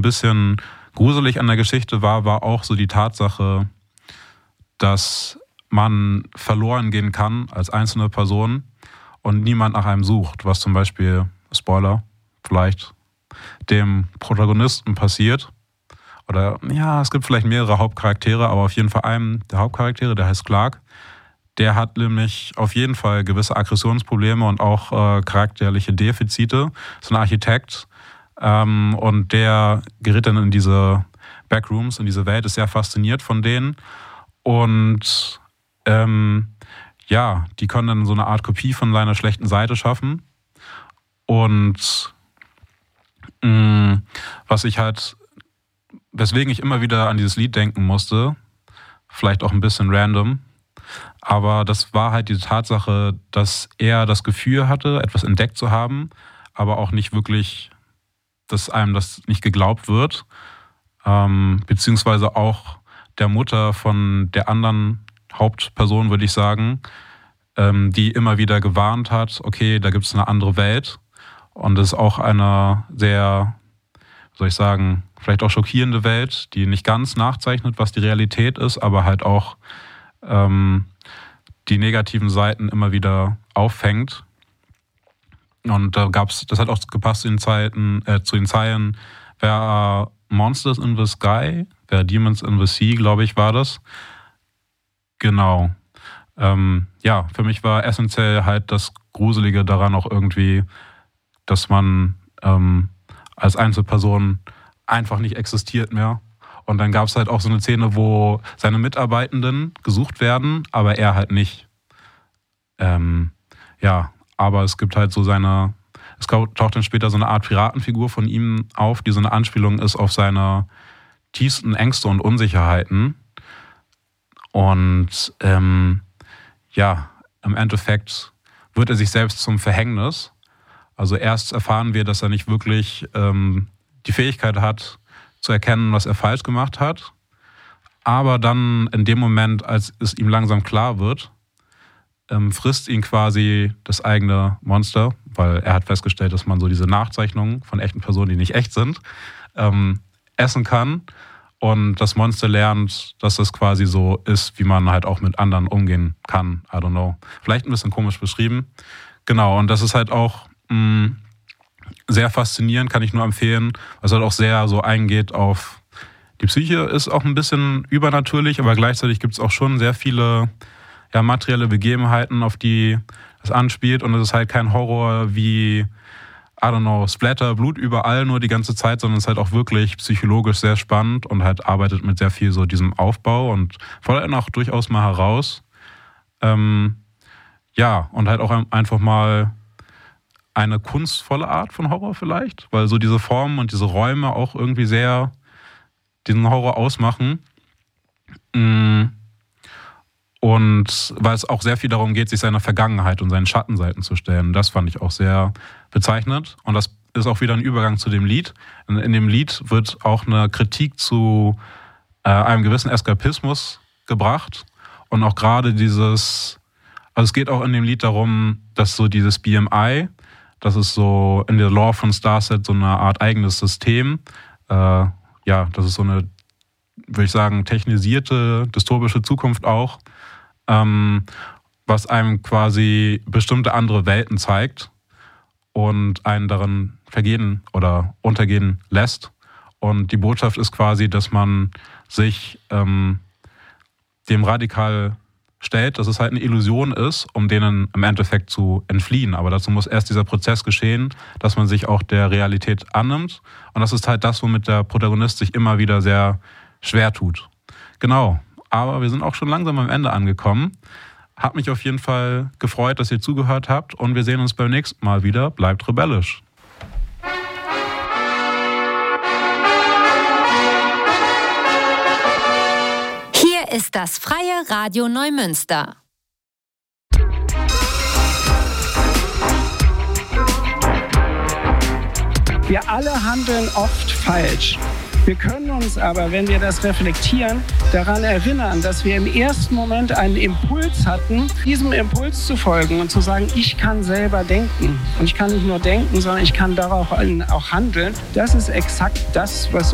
bisschen gruselig an der Geschichte war auch so die Tatsache, dass man verloren gehen kann als einzelne Person und niemand nach einem sucht, was zum Beispiel, Spoiler, vielleicht dem Protagonisten passiert. Oder ja, es gibt vielleicht mehrere Hauptcharaktere, aber auf jeden Fall einen der Hauptcharaktere, der heißt Clark. Der hat nämlich auf jeden Fall gewisse Aggressionsprobleme und auch charakterliche Defizite. Ist ein Architekt und der gerät dann in diese Backrooms, in diese Welt, ist sehr fasziniert von denen. Und die können dann so eine Art Kopie von seiner schlechten Seite schaffen. Und weswegen ich immer wieder an dieses Lied denken musste, vielleicht auch ein bisschen random, aber das war halt diese Tatsache, dass er das Gefühl hatte, etwas entdeckt zu haben, aber auch nicht wirklich, dass einem das nicht geglaubt wird, beziehungsweise auch der Mutter von der anderen Hauptperson, würde ich sagen, die immer wieder gewarnt hat, okay, da gibt es eine andere Welt und es ist auch eine sehr, vielleicht auch schockierende Welt, die nicht ganz nachzeichnet, was die Realität ist, aber halt auch die negativen Seiten immer wieder auffängt. Und das hat auch gepasst zu den Zeilen, there are monsters in the sky, there are demons in the sea, glaube ich, war das. Genau. Für mich war essentiell halt das Gruselige daran auch irgendwie, dass man als Einzelperson einfach nicht existiert mehr. Und dann gab es halt auch so eine Szene, wo seine Mitarbeitenden gesucht werden, aber er halt nicht. Aber es gibt halt so es taucht dann später so eine Art Piratenfigur von ihm auf, die so eine Anspielung ist auf seine tiefsten Ängste und Unsicherheiten. Und im Endeffekt wird er sich selbst zum Verhängnis. Also erst erfahren wir, dass er nicht wirklich die Fähigkeit hat, zu erkennen, was er falsch gemacht hat. Aber dann in dem Moment, als es ihm langsam klar wird, frisst ihn quasi das eigene Monster, weil er hat festgestellt, dass man so diese Nachzeichnungen von echten Personen, die nicht echt sind, essen kann. Und das Monster lernt, dass es quasi so ist, wie man halt auch mit anderen umgehen kann. I don't know. Vielleicht ein bisschen komisch beschrieben. Genau, und das ist halt auch sehr faszinierend, kann ich nur empfehlen, was halt auch sehr so eingeht auf die Psyche, ist auch ein bisschen übernatürlich, aber gleichzeitig gibt es auch schon sehr viele materielle Begebenheiten, auf die es anspielt, und es ist halt kein Horror wie, I don't know, Splatter, Blut überall nur die ganze Zeit, sondern es ist halt auch wirklich psychologisch sehr spannend und halt arbeitet mit sehr viel so diesem Aufbau und fordert auch durchaus mal heraus. Und halt auch einfach mal eine kunstvolle Art von Horror vielleicht, weil so diese Formen und diese Räume auch irgendwie sehr diesen Horror ausmachen. Und weil es auch sehr viel darum geht, sich seiner Vergangenheit und seinen Schattenseiten zu stellen. Das fand ich auch sehr bezeichnend. Und das ist auch wieder ein Übergang zu dem Lied. In dem Lied wird auch eine Kritik zu einem gewissen Eskapismus gebracht. Und auch gerade es geht auch in dem Lied darum, dass so dieses BMI, das ist so in der Lore von Starset so eine Art eigenes System. Das ist so eine, würde ich sagen, technisierte, dystopische Zukunft auch, was einem quasi bestimmte andere Welten zeigt und einen darin vergehen oder untergehen lässt. Und die Botschaft ist quasi, dass man sich dem radikal stellt, dass es halt eine Illusion ist, um denen im Endeffekt zu entfliehen. Aber dazu muss erst dieser Prozess geschehen, dass man sich auch der Realität annimmt. Und das ist halt das, womit der Protagonist sich immer wieder sehr schwer tut. Genau. Aber wir sind auch schon langsam am Ende angekommen. Hat mich auf jeden Fall gefreut, dass ihr zugehört habt. Und wir sehen uns beim nächsten Mal wieder. Bleibt rebellisch. Hier ist das Freie Radio Neumünster. Wir alle handeln oft falsch. Wir können uns aber, wenn wir das reflektieren, daran erinnern, dass wir im ersten Moment einen Impuls hatten, diesem Impuls zu folgen und zu sagen, ich kann selber denken. Und ich kann nicht nur denken, sondern ich kann darauf auch handeln. Das ist exakt das, was